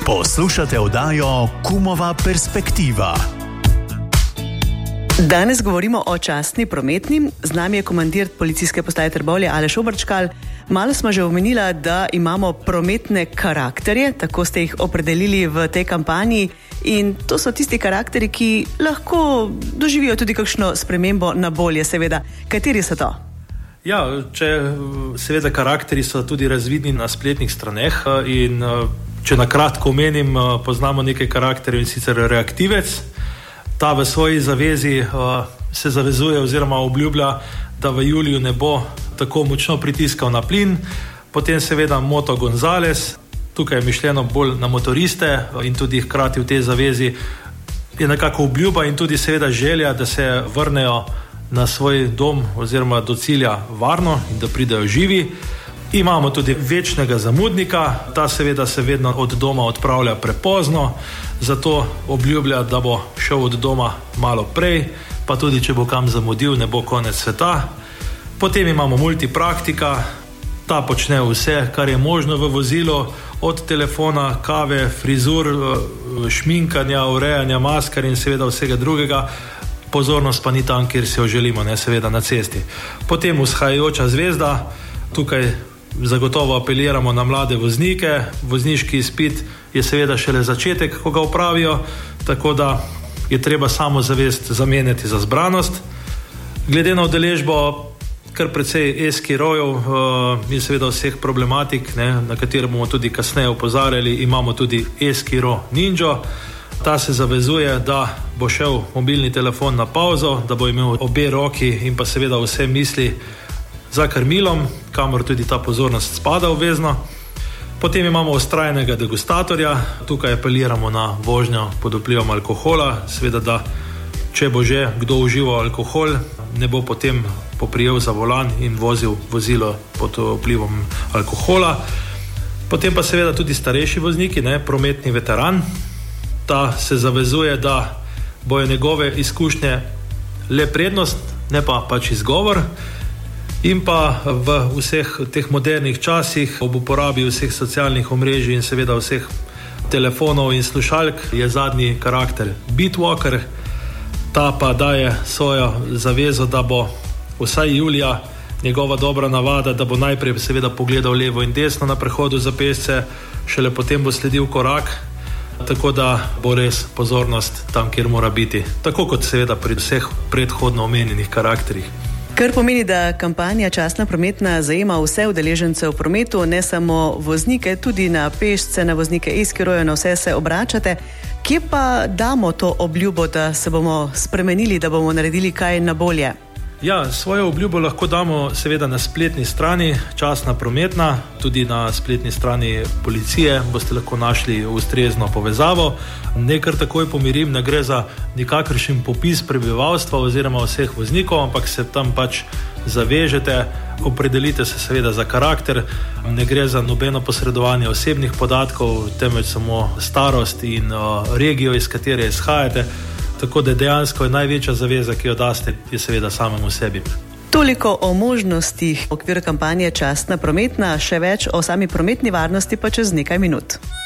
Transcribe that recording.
Poslušate oddajo Kumova perspektiva. Danes govorimo o častni prometni. Z nami je komandir policijske postaje Trbovlje Aleš Obrčkal. Malo smo že omenila, da imamo prometne karakterje, tako ste jih opredelili v tej kampanji. In to so tisti karakteri, ki lahko doživijo tudi kakšno spremembo na bolje, seveda. Kateri so to? Ja, seveda karakteri so tudi razvidni na spletnih straneh in če na kratko omenim, poznamo nekaj karakterjev, in sicer reaktivec. Ta v svoji zavezi se zavezuje oziroma obljublja, da v juliju ne bo tako močno pritiskal na plin. Potem seveda Moto Gonzales, tukaj je mišljeno bolj na motoriste in tudi hkrati v tej zavezi je nekako obljuba in tudi seveda želja, da se vrnejo na svoj dom oziroma do cilja varno in da pridejo živi. Imamo tudi večnega zamudnika, ta seveda se vedno od doma odpravlja prepozno, zato obljublja, da bo šel od doma malo prej, pa tudi če bo kam zamudil, ne bo konec sveta. Potem imamo multipraktika, ta počne vse, kar je možno v vozilu, od telefona, kave, frizur, šminkanja, urejanja maskar in seveda vsega drugega. Pozornost pa ni tam, kjer si jo želimo, ne, seveda na cesti. Potem vzhajajoča zvezda, tukaj zagotovo apeliramo na mlade voznike. Vozniški izpit je seveda šele začetek, ko ga opravijo, tako da je treba samozavest zamenjati za zbranost. Glede na udeležbo kar precej e-skirojev in seveda vseh problematik, ne, na katere bomo tudi kasneje opozarjali, imamo tudi e-skiro Ninja. Ta se zavezuje, da bo šel mobilni telefon na pauzo, da bo imel obe roki in pa seveda vse misli za krmilom, kamor tudi ta pozornost spada obvezno. Potem imamo vztrajnega degustatorja, tukaj apeliramo na vožnjo pod vplivom alkohola, seveda da če bo že kdo užival alkohol, ne bo potem poprijel za volan in vozil vozilo pod vplivom alkohola. Potem pa seveda tudi starejši vozniki, ne, prometni veteran. Ta se zavezuje, da bojo njegove izkušnje le prednost, ne pa pač izgovor. In pa v vseh teh modernih časih, ob uporabi vseh socialnih omrežij in seveda vseh telefonov in slušalk, je zadnji karakter Bitwalker. Ta pa daje svojo zavezo, da bo vsaj julija njegova dobra navada, da bo najprej seveda pogledal levo in desno na prehodu za pešce, šele potem bo sledil korak, tako da bo res pozornost tam, kjer mora biti. Tako kot seveda pri vseh predhodno omenjenih karakterih. Kar pomeni, da kampanja Častna prometna zajema vse udeležence v prometu, ne samo voznike, tudi na pešce, na voznike e-skirojev, na vse se obračate. Kje pa damo to obljubo, da se bomo spremenili, da bomo naredili kaj na bolje? Ja, svojo obljubo lahko damo seveda na spletni strani Častna prometna, tudi na spletni strani policije boste lahko našli ustrezno povezavo. Nekar takoj pomirim, ne gre za nikakršen popis prebivalstva oziroma vseh voznikov, ampak se tam pač zavežete, opredelite se seveda za karakter, ne gre za nobeno posredovanje osebnih podatkov, temveč samo starost in regijo, iz katere izhajate. Tako da dejansko je največja zaveza, ki jo daste, je seveda samemu sebi. Toliko o možnostih v okviru kampanje Častna prometna, še več o sami prometni varnosti pa čez nekaj minut.